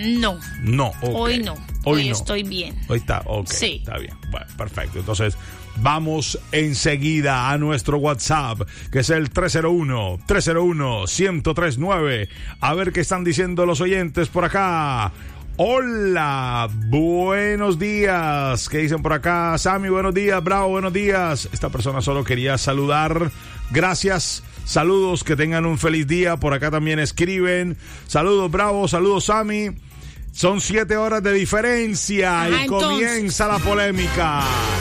No. No, okay. Hoy no. Hoy estoy bien. Hoy está, ok. Sí. Está bien. Bueno, perfecto. Entonces, vamos enseguida a nuestro WhatsApp, que es el 301-1039. A ver qué están diciendo los oyentes por acá. Hola, buenos días. ¿Qué dicen por acá? Sammy, buenos días. Bravo, buenos días. Esta persona solo quería saludar. Gracias. Saludos, que tengan un feliz día. Por acá también escriben. Saludos, Bravo. Saludos, Sammy. Son 7 horas de diferencia y comienza la polémica.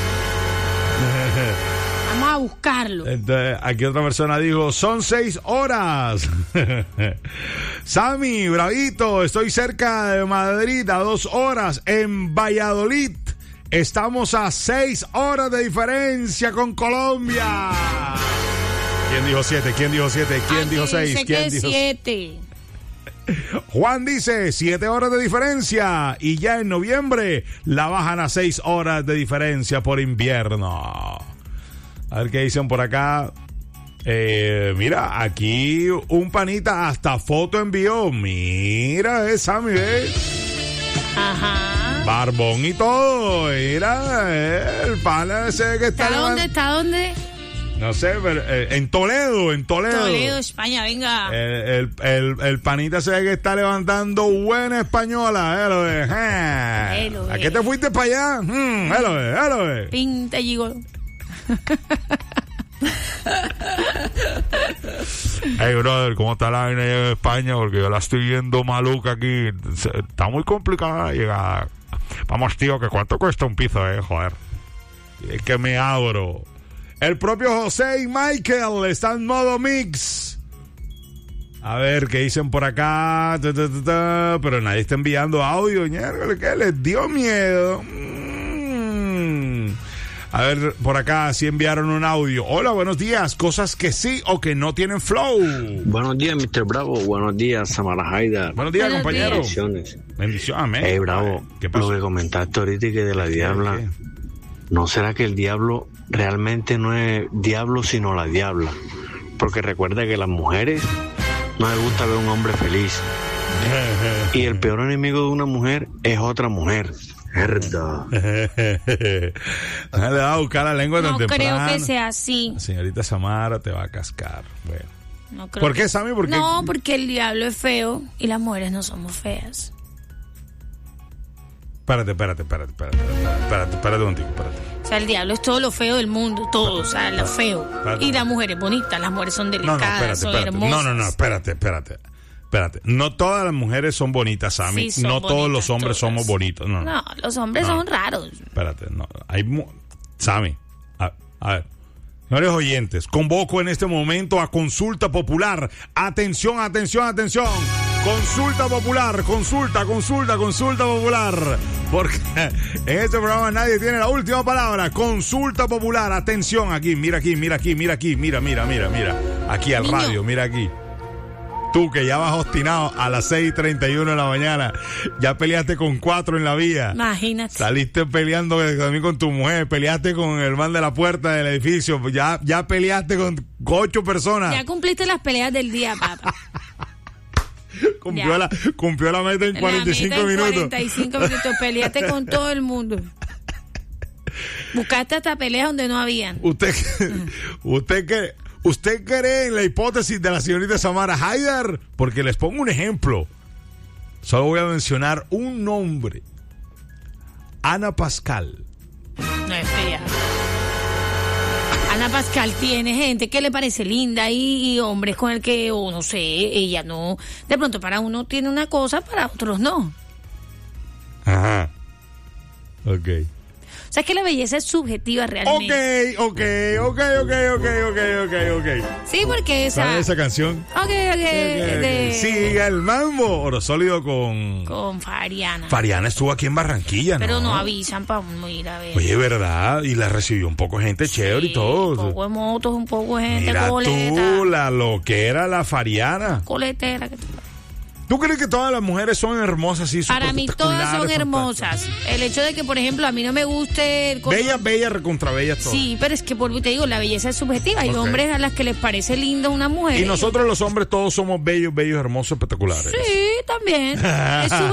Vamos a buscarlo. Entonces, aquí otra persona dijo, son 6 horas. Sammy, bravito, estoy cerca de Madrid a 2 horas. En Valladolid estamos a 6 horas de diferencia con Colombia. ¿Quién dijo 7? ¿Quién dijo 7? ¿Quién dijo 6? ¿Quién dijo 7? Juan dice 7 horas de diferencia y ya en noviembre la bajan a 6 horas de diferencia por invierno. A ver qué dicen por acá. Mira, aquí un panita hasta foto envió. Mira, Sammy, Ajá. Barbón y todo. Mira, el pana ese que está. ¿Está dónde? No sé, pero en Toledo. Toledo, España, venga. El panita se ve que está levantando buena española. ¿A qué te fuiste para allá? Pinta gigolo. Hey, brother, ¿cómo está la vaina en España? Porque yo la estoy viendo maluca aquí. Está muy complicada la llegada. Vamos, tío, que cuánto cuesta un piso, joder. Es que me abro. El propio José y Michael están en modo mix. A ver, ¿qué dicen por acá? Pero nadie está enviando audio, ¿qué les dio miedo? A ver, por acá sí enviaron un audio. Hola, buenos días. Cosas que sí o que no tienen flow. Buenos días, Mr. Bravo. Buenos días, Samara Haidar. Buenos días, compañero. Bendiciones. Bendiciones, amén. Hey, Bravo. ¿Qué pasó? Lo que comentaste ahorita y que de la diabla. ¿Qué? ¿No será que el diablo realmente no es diablo, sino la diabla? Porque recuerda que a las mujeres no les gusta ver a un hombre feliz. Y el peor enemigo de una mujer es otra mujer. No le va a buscar la lengua tan temprano. No creo que sea así. La señorita Samara te va a cascar. Bueno. No creo. ¿Por qué, Sammy? ¿Por qué? No, porque el diablo es feo y las mujeres no somos feas. Espérate un tico, O sea, el diablo es todo lo feo del mundo, todo, o sea, lo feo. Y las mujeres bonitas, las mujeres son delicadas, son hermosas. No, espérate. No todas las mujeres son bonitas, Sammy. Sí, no bonitas, todos los hombres todas. somos bonitos. No, los hombres son raros. Espérate, no. Sammy, a ver. Señores oyentes, convoco en este momento a consulta popular. Atención. Consulta popular. Porque en este programa nadie tiene la última palabra. Consulta popular. Atención aquí. Mira aquí. Mira. Aquí al radio, mira aquí. Tú que ya vas obstinado a las 6:31 de la mañana, ya peleaste con 4 en la vía. Imagínate. Saliste peleando también con tu mujer, peleaste con el man de la puerta del edificio, ya peleaste con 8 personas. Ya cumpliste las peleas del día, papá. Cumplió la meta en 45 minutos. 45 minutos, peleaste con todo el mundo. Buscaste hasta peleas donde no habían. ¿Usted cree en la hipótesis de la señorita Samara Haidar? Porque les pongo un ejemplo. Solo voy a mencionar un nombre. Ana Pascal. No es fea. Ana Pascal tiene gente que le parece linda y hombres con el que, o no sé, ella no. De pronto para uno tiene una cosa, para otros no. Ajá. Ok. O sea, es que la belleza es subjetiva realmente. Ok. Sí, porque esa... ¿Sabes esa canción? Ok. Siga el mambo. Oro Sólido con Fariana. Fariana estuvo aquí en Barranquilla, pero no avisan para uno ir a ver. Oye, ¿verdad? Y la recibió un poco de gente chévere y todo. Un poco de motos, un poco de gente Mira coleta. tú, lo que era la Fariana. Coletera que tú... ¿Tú crees que todas las mujeres son hermosas? Sí, para mí todas son hermosas. El hecho de que, por ejemplo, a mí no me guste... Bellas, recontra bellas todas. Sí, pero es que, por te digo, la belleza es subjetiva. Hay hombres a las que les parece linda una mujer. Y nosotros los hombres todos somos bellos, hermosos, espectaculares. Sí, también. Es